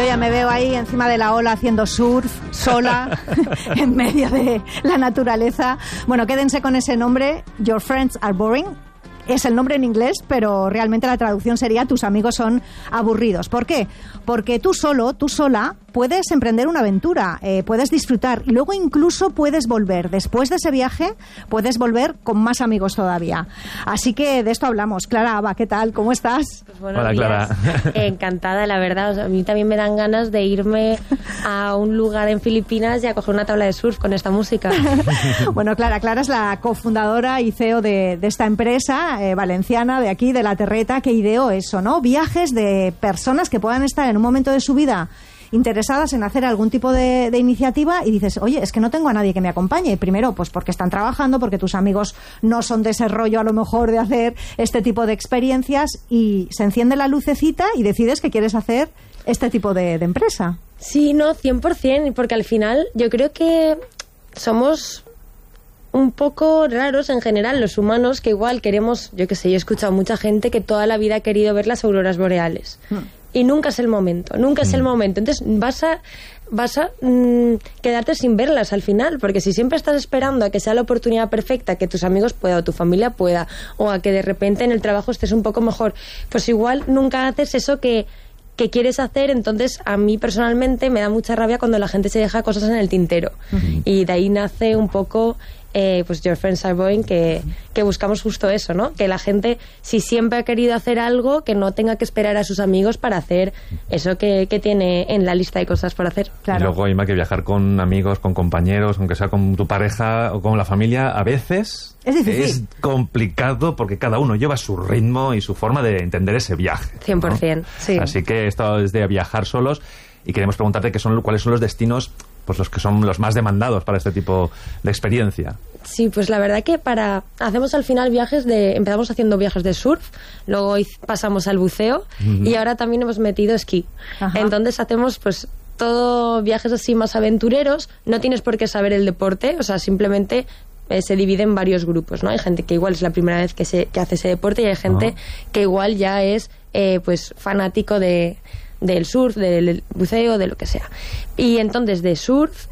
ya me veo ahí encima de la ola haciendo surf, sola, en medio de la naturaleza. Bueno, quédense con ese nombre, Your Friends Are Boring. Es el nombre en inglés, pero realmente la traducción sería tus amigos son aburridos. ¿Por qué? Porque tú solo, tú sola, puedes emprender una aventura, puedes disfrutar y luego incluso puedes volver. Después de ese viaje, puedes volver con más amigos todavía. Así que de esto hablamos. Clara Abba, ¿qué tal? ¿Cómo estás? Pues buenos días. Clara. Encantada, la verdad. O sea, a mí también me dan ganas de irme a un lugar en Filipinas y a coger una tabla de surf con esta música. Bueno, Clara es la cofundadora y CEO de esta empresa valenciana de aquí, de La Terreta, que ideó eso, ¿no? Viajes de personas que puedan estar en un momento de su vida interesadas en hacer algún tipo de iniciativa y dices, oye, es que no tengo a nadie que me acompañe. Primero, pues porque están trabajando, porque tus amigos no son de ese rollo a lo mejor de hacer este tipo de experiencias y se enciende la lucecita y decides que quieres hacer este tipo de empresa. Sí, no, 100%, porque al final yo creo que somos un poco raros en general los humanos, que igual queremos, yo qué sé, yo he escuchado a mucha gente que toda la vida ha querido ver las auroras boreales. Y nunca es el momento, Entonces vas a quedarte sin verlas al final, porque si siempre estás esperando a que sea la oportunidad perfecta, que tus amigos puedan o tu familia pueda, o a que de repente en el trabajo estés un poco mejor, pues igual nunca haces eso que quieres hacer. Entonces a mí personalmente me da mucha rabia cuando la gente se deja cosas en el tintero. Y de ahí nace un poco pues Your Friends Are Boring, que buscamos justo eso, ¿no? Que la gente, si siempre ha querido hacer algo, que no tenga que esperar a sus amigos para hacer eso que tiene en la lista de cosas por hacer. Claro. Y luego hay más que viajar con amigos, con compañeros, aunque sea con tu pareja o con la familia, a veces es difícil. Es complicado porque cada uno lleva su ritmo y su forma de entender ese viaje, 100%, ¿no? sí. Así que esto es de viajar solos y queremos preguntarte cuáles son los destinos, pues los que son los más demandados para este tipo de experiencia. Sí, pues la verdad que hacemos al final empezamos haciendo viajes de surf, luego pasamos al buceo y ahora también hemos metido esquí. Ajá. Entonces hacemos pues todo viajes así más aventureros, no tienes por qué saber el deporte, o sea, simplemente se divide en varios grupos, ¿no? Hay gente que igual es la primera vez que hace ese deporte y hay gente que igual ya es pues fanático del surf, del buceo, de lo que sea. Y entonces de surf,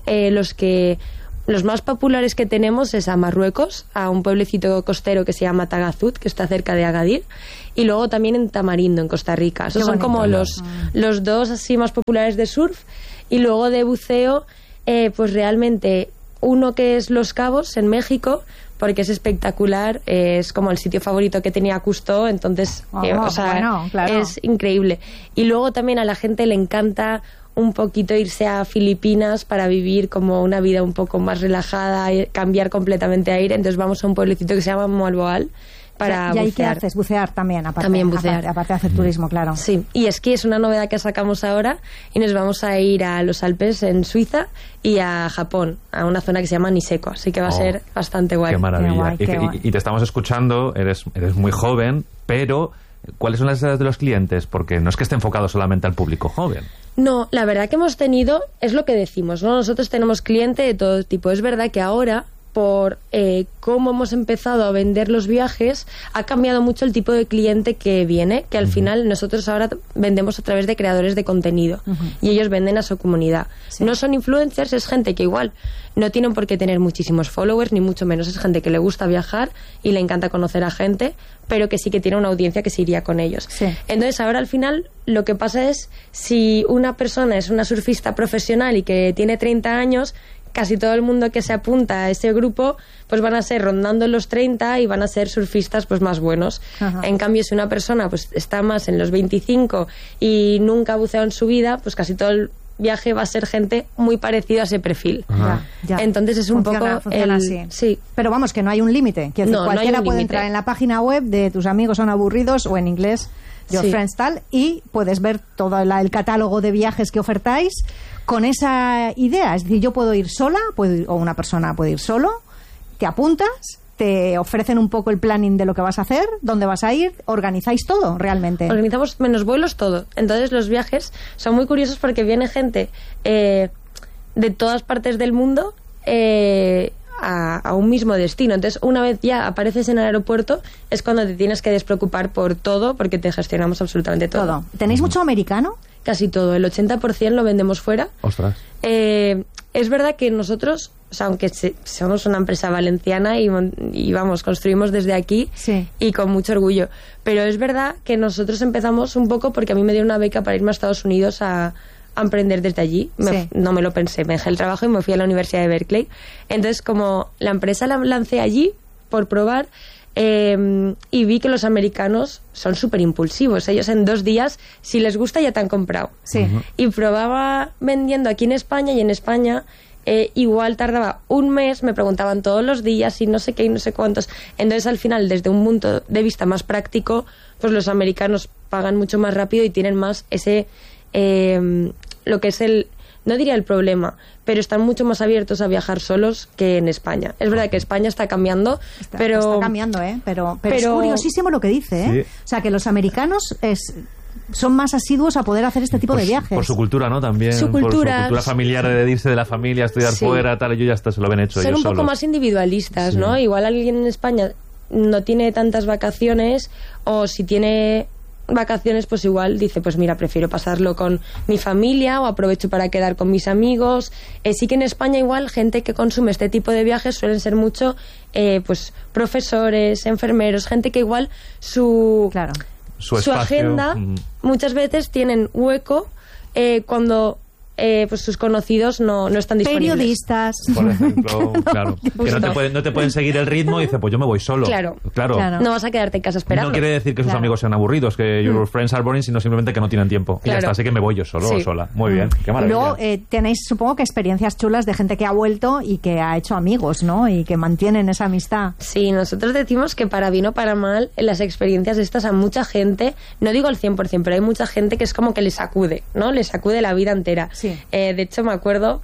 los más populares que tenemos es a Marruecos, a un pueblecito costero que se llama Tagazut, que está cerca de Agadir, y luego también en Tamarindo, en Costa Rica. Esos son como los dos así más populares de surf. Y luego de buceo, pues realmente uno que es Los Cabos, en México, porque es espectacular, es como el sitio favorito que tenía Cousteau, entonces claro. Es increíble. Y luego también a la gente le encanta un poquito irse a Filipinas para vivir como una vida un poco más relajada, cambiar completamente aire, entonces vamos a un pueblecito que se llama Moalboal para ¿Y ahí bucear. qué haces? Bucear también, aparte. También bucear. Aparte de hacer turismo, claro. Sí, y esquí es una novedad que sacamos ahora y nos vamos a ir a los Alpes en Suiza y a Japón, a una zona que se llama Niseko, así que va a ser bastante guay. Qué maravilla. Qué guay. Y te estamos escuchando, eres muy joven, pero ¿cuáles son las edades de los clientes? Porque no es que esté enfocado solamente al público joven. No, la verdad que hemos tenido, es lo que decimos, ¿no? Nosotros tenemos cliente de todo tipo. Es verdad que ahora, por cómo hemos empezado a vender los viajes, ha cambiado mucho el tipo de cliente que viene, que al final nosotros ahora vendemos a través de creadores de contenido y ellos venden a su comunidad. Sí. No son influencers, es gente que igual no tienen por qué tener muchísimos followers, ni mucho menos, es gente que le gusta viajar y le encanta conocer a gente, pero que sí que tiene una audiencia que se iría con ellos. Sí. Entonces ahora al final lo que pasa es, si una persona es una surfista profesional y que tiene 30 años, casi todo el mundo que se apunta a ese grupo pues van a ser rondando los 30 y van a ser surfistas pues más buenos. Ajá. En cambio, si una persona pues está más en los 25 y nunca ha buceado en su vida, pues casi todo el viaje va a ser gente muy parecida a ese perfil. Ya. Entonces es funciona así. Sí. Pero vamos, que no hay un límite. Cualquiera puede entrar en la página web de Tus amigos son aburridos o en inglés Your Friends tal, y puedes ver todo el catálogo de viajes que ofertáis con esa idea. Es decir, yo puedo ir sola, o una persona puede ir solo, te apuntas, te ofrecen un poco el planning de lo que vas a hacer, dónde vas a ir, organizáis todo realmente. Organizamos menos vuelos, todo. Entonces los viajes son muy curiosos porque viene gente de todas partes del mundo a un mismo destino. Entonces, una vez ya apareces en el aeropuerto, es cuando te tienes que despreocupar por todo, porque te gestionamos absolutamente todo. ¿Tenéis mucho americano? casi todo. El 80% lo vendemos fuera. Ostras. Es verdad que nosotros, o sea, aunque somos una empresa valenciana y vamos, construimos desde aquí y con mucho orgullo, pero es verdad que nosotros empezamos un poco porque a mí me dieron una beca para irme a Estados Unidos a emprender desde allí. No me lo pensé, me dejé el trabajo y me fui a la Universidad de Berkeley. Entonces, como la empresa la lancé allí por probar, y vi que los americanos son súper impulsivos. Ellos en 2 días, si les gusta, ya te han comprado. Y probaba vendiendo aquí en España, y en España igual tardaba un mes, me preguntaban todos los días y no sé qué y no sé cuántos. Entonces, al final, desde un punto de vista más práctico, pues los americanos pagan mucho más rápido y tienen más ese... lo que es no diría el problema, pero están mucho más abiertos a viajar solos que en España. Es verdad que España está cambiando, pero... Está cambiando, pero es curiosísimo lo que dice, ¿eh? Sí. O sea, que los americanos son más asiduos a poder hacer este tipo de viajes. Por su cultura, ¿no? También su cultura familiar, de irse de la familia, estudiar fuera, tal, ellos ya hasta se lo ven hecho. Ser un poco solos. más individualistas, ¿no? Igual alguien en España no tiene tantas vacaciones, o si tiene vacaciones, pues igual dice, pues mira, prefiero pasarlo con mi familia o aprovecho para quedar con mis amigos. Sí que en España igual gente que consume este tipo de viajes suelen ser mucho pues profesores, enfermeros, gente que igual su agenda muchas veces tienen hueco cuando pues sus conocidos no están disponibles. Periodistas. Por ejemplo, claro. Que no te pueden seguir el ritmo y dice, pues yo me voy solo. Claro. No vas a quedarte en casa esperando. No quiere decir que sus amigos sean aburridos, que your friends are boring, sino simplemente que no tienen tiempo. Y ya está, así que me voy yo solo o sola. Muy bien, qué maravilla. Y luego tenéis, supongo que experiencias chulas de gente que ha vuelto y que ha hecho amigos, ¿no? Y que mantienen esa amistad. Sí, nosotros decimos que para bien o para mal, en las experiencias estas a mucha gente, no digo al 100%, pero hay mucha gente que es como que le sacude, ¿no? Le sacude la vida entera. Sí. De hecho, me acuerdo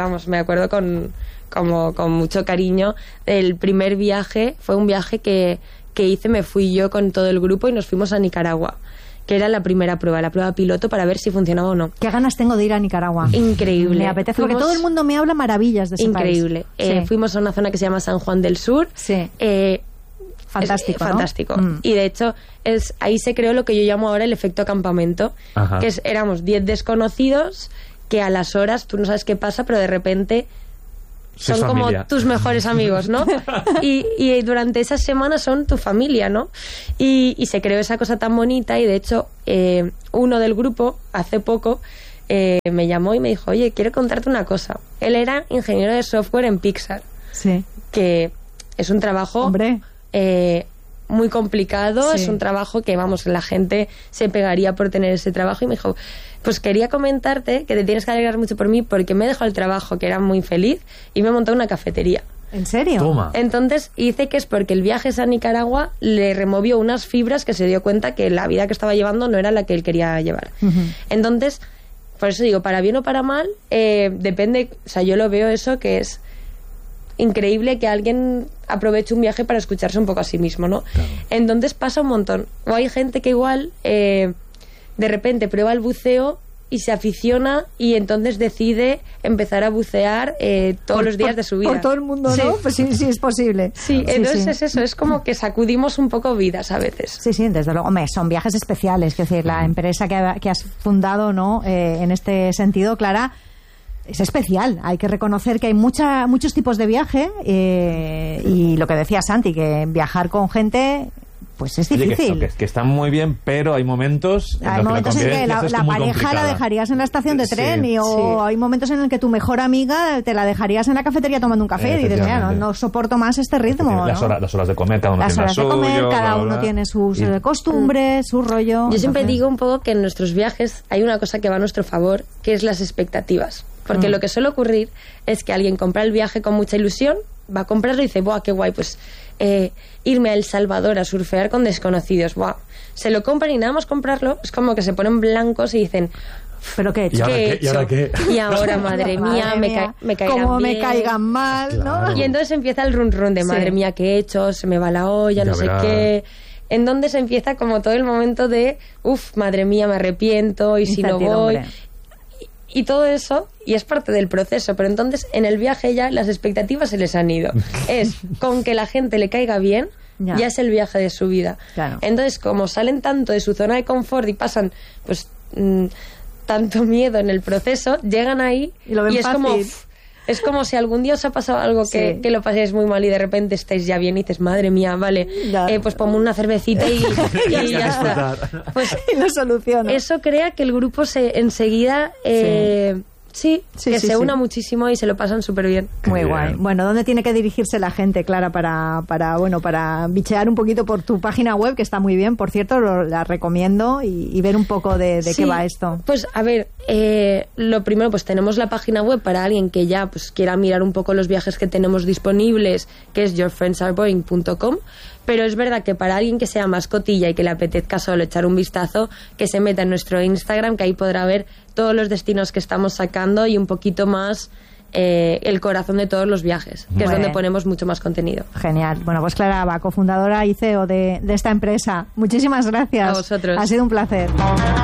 con mucho cariño, el primer viaje fue un viaje que hice, me fui yo con todo el grupo y nos fuimos a Nicaragua, que era la primera prueba, la prueba piloto para ver si funcionaba o no. Qué ganas tengo de ir a Nicaragua. Increíble. Me apetece, porque todo el mundo me habla maravillas de ese país. Increíble. Fuimos a una zona que se llama San Juan del Sur. Sí. Fantástico, ¿no? Fantástico. Y de hecho, ahí se creó lo que yo llamo ahora el efecto campamento. Ajá. Que éramos 10 desconocidos que a las horas tú no sabes qué pasa, pero de repente son como tus mejores amigos, ¿no? y durante esas semanas son tu familia, ¿no? Y se creó esa cosa tan bonita, y de hecho uno del grupo hace poco me llamó y me dijo, oye, quiero contarte una cosa. Él era ingeniero de software en Pixar. Sí. Que es un trabajo muy complicado, es un trabajo que, vamos, la gente se pegaría por tener ese trabajo, y me dijo, pues quería comentarte que te tienes que alegrar mucho por mí, porque me he dejado el trabajo, que era muy feliz, y me he montado una cafetería. ¿En serio? Toma. Entonces dice que es porque el viaje a Nicaragua le removió unas fibras, que se dio cuenta que la vida que estaba llevando no era la que él quería llevar. Entonces, por eso digo, para bien o para mal, depende, o sea, yo lo veo eso, que es increíble que alguien aproveche un viaje para escucharse un poco a sí mismo, ¿no? Claro. Entonces pasa un montón. O hay gente que igual de repente prueba el buceo y se aficiona, y entonces decide empezar a bucear todos los días de su vida. Por todo el mundo, ¿no? Pues sí, es posible. Sí, entonces es eso, es como que sacudimos un poco vidas a veces. Sí, desde luego. Hombre, son viajes especiales, es decir, la empresa que has fundado, ¿no? En este sentido, Clara, es especial. Hay que reconocer que hay muchos tipos de viaje, y lo que decía Santi, que viajar con gente pues es difícil. Oye, que están muy bien, pero hay momentos en los que la pareja la dejarías en la estación de tren, o hay momentos en el que tu mejor amiga te la dejarías en la cafetería tomando un café, y dices, mira, no soporto más este ritmo. Las horas de comer, cada uno tiene suyo, cada uno tiene sus costumbres, su rollo. Yo siempre digo un poco que en nuestros viajes hay una cosa que va a nuestro favor, que es las expectativas. Porque lo que suele ocurrir es que alguien compra el viaje con mucha ilusión, va a comprarlo y dice, ¡buah, qué guay! Pues irme a El Salvador a surfear con desconocidos, ¡buah! Se lo compran, y nada más comprarlo es como que se ponen blancos y dicen, ¿pero qué he hecho? ¿Y ahora qué? Y ahora, madre mía, me caerán como bien. Me caigan mal, claro. ¿no? Y entonces empieza el run run de, madre mía, ¿qué he hecho? Se me va la olla, no sé qué. En donde se empieza como todo el momento de, madre mía, me arrepiento, y si no voy... Y todo eso, y es parte del proceso, pero entonces en el viaje ya las expectativas se les han ido. Es con que la gente le caiga bien, ya es el viaje de su vida. Claro. Entonces, como salen tanto de su zona de confort y pasan pues tanto miedo en el proceso, llegan ahí y lo ven y es fácil. como... Es como si algún día os ha pasado algo que lo paséis muy mal y de repente estáis ya bien y dices, madre mía, vale, pues pongo una cervecita y ya está. Pues y lo soluciona. Eso crea que el grupo enseguida... se una muchísimo y se lo pasan súper bien. Muy guay. Bueno, ¿dónde tiene que dirigirse la gente, Clara, para bichear un poquito por tu página web, que está muy bien, por cierto, la recomiendo, y ver un poco de qué va esto? Pues a ver, lo primero, pues tenemos la página web para alguien que ya pues quiera mirar un poco los viajes que tenemos disponibles, que es yourfriendsareboring.com. Pero es verdad que para alguien que sea más cotilla y que le apetezca solo echar un vistazo, que se meta en nuestro Instagram, que ahí podrá ver todos los destinos que estamos sacando y un poquito más el corazón de todos los viajes, que es donde ponemos mucho más contenido. Genial. Bueno, pues Clara Aba, cofundadora y CEO de esta empresa. Muchísimas gracias. A vosotros. Ha sido un placer.